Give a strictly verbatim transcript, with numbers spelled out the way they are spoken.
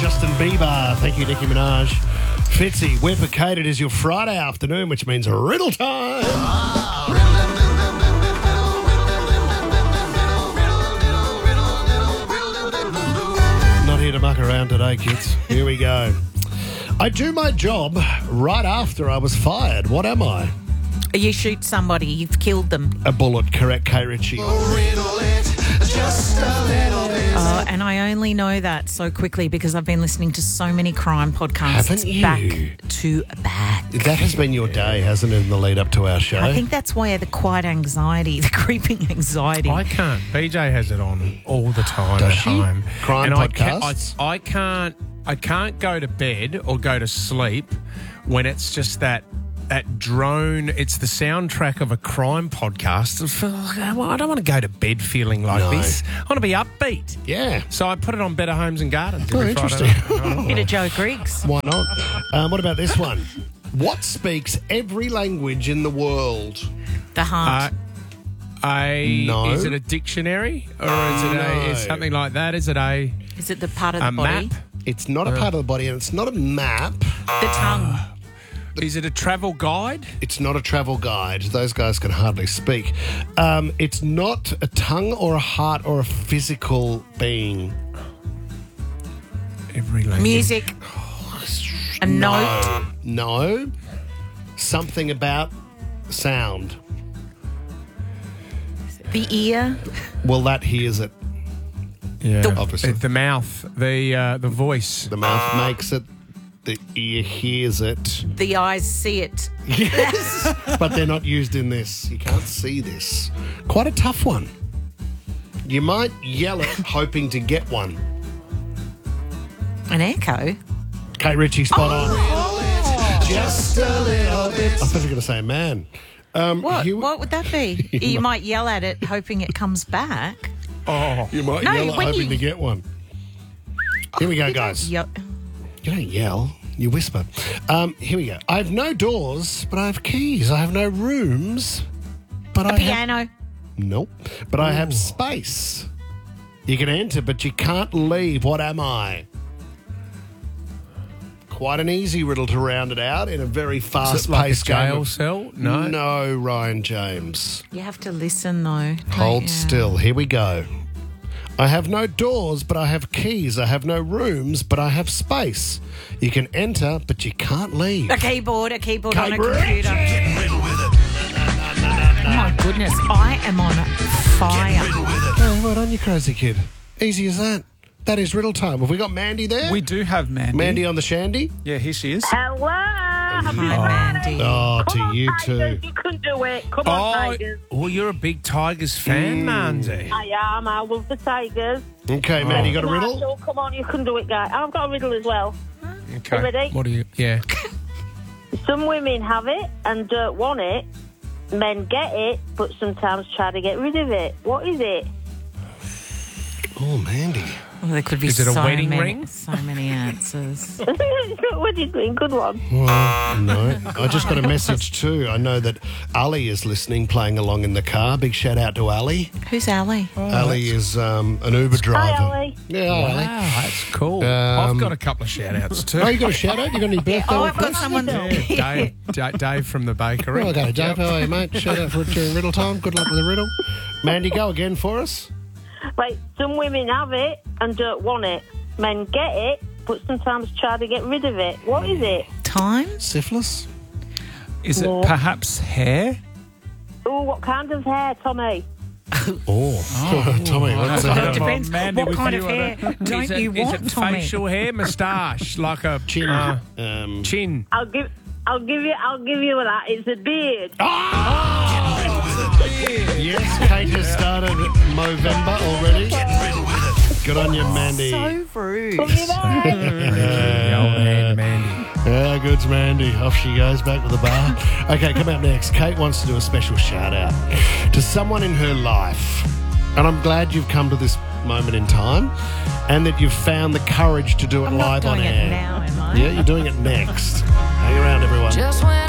Justin Bieber. Thank you, Nicki Minaj. Fitzy, Whipper Kate, it is your Friday afternoon, which means riddle time. Not here to muck around today, kids. Here we go. I do my job right after I was fired. What am I? You shoot somebody, you've killed them. A bullet, correct, Kate Ritchie. Oh, and I only know that so quickly because I've been listening to so many crime podcasts. Haven't you? Back to back. That has been your day, hasn't it, in the lead up to our show? I think that's why the quiet anxiety, the creeping anxiety. I can't. B J has it on all the time Does at she? home. Crime and I, ca- podcasts? I, I can't. I can't go to bed or go to sleep when it's just that that drone. It's the soundtrack of a crime podcast. I don't want to go to bed feeling like No. this. I want to be upbeat. Yeah. So I put it on Better Homes and Gardens. Oh, every interesting. Friday. Bit of Joe Griggs. Why not? Um, what about this one? What speaks every language in the world? The Uh, heart. a No. Is it a dictionary or is it No. a is something like that? Is it a Is it the part of the a body? map? It's not a part of the body, and it's not a map. The tongue. Is it a travel guide? It's not a travel guide. Those guys can hardly speak. Um, it's not a tongue or a heart or a physical being. Every language. Music. A note. No. No. Something about sound. The ear. Well, that hears it. Yeah, The- Obviously. the mouth, the uh, the voice. The mouth makes it. The ear hears it. The eyes see it. Yes. But they're not used in this. You can't see this. Quite a tough one. You might yell it hoping to get one. An echo. Kate Ritchie, spot on. Just a little bit. I thought you were going to say man. Um, What? You, What would that be? You might yell at it hoping it comes back. Oh, you might No, yell it when hoping you- to get one. Here we go, guys. Yo- You don't yell, you whisper. Um, here we go. I have no doors, but I have keys. I have no rooms, but I have... piano. Nope. But I have space. You can enter, but you can't leave. What am I? Quite an easy riddle to round it out in a very is it like a fast-paced game. jail of- cell? No. No, Ryan James. You have to listen though. Hold don't you? still. Here we go. I have no doors, but I have keys. I have no rooms, but I have space. You can enter, but you can't leave. A keyboard, a keyboard on a Kate computer. Oh my goodness, I am on fire. Oh, well done, you crazy kid. Easy as that. That is riddle time. Have we got Mandy there? We do have Mandy. Mandy on the shandy? Yeah, here she is. Hello. Happy Hi, Friday. Mandy. Oh, Come to on, you Tigers, too. You can do it. Come on, Oh, Tigers. well, you're a big Tigers fan, Mandy. I am. I love the Tigers. Okay, Mandy, you got a Marshall, riddle? come on, you can do it, guy. I've got a riddle as well. Okay. You ready? What do you? Yeah. Some women have it and don't want it. Men get it, but sometimes try to get rid of it. What is it? Oh, Mandy. Well, there could be Is it a so wedding many, ring? so many answers. What do you think? Good one. Well, no. I just got a message too. I know that Ali is listening, playing along in the car. Big shout out to Ali. Who's Ali? Ali is um, an Uber driver. Ali. Yeah, hi, Ali. Wow, that's cool. Um, I've got a couple of shout-outs too. Oh, you got a shout out? You got any birthday Oh, I've got requests? someone. Yeah, Dave, Da- Dave from the bakery. Oh, okay, Dave. How are you, mate? Shout out for it during riddle time. Good luck with the riddle. Mandy, go again for us. Right, some women have it and don't want it. Men get it, but sometimes try to get rid of it. What is it? Time? Syphilis? Is it No. perhaps hair? Oh, what kind of hair, Tommy? Oh, Tommy, what's I that? don't know, Depends Mandy, what with kind you, of I hair don't- don't is it, you is want, it Tommy? facial hair, moustache, like a Chin. uh, Um, chin? I'll give, I'll give you, I'll give you that. It's a beard. yes, Kate has started Movember already. Good on you, Mandy. So rude. Love you, bye. The old man, Mandy. Yeah, good's Mandy. Off she goes back to the bar. Okay, come up next. Kate wants to do a special shout out to someone in her life. And I'm glad you've come to this moment in time and that you've found the courage to do it I'm live not on doing air. it now, am I? Yeah, you're doing it next. Hang around, everyone. Just when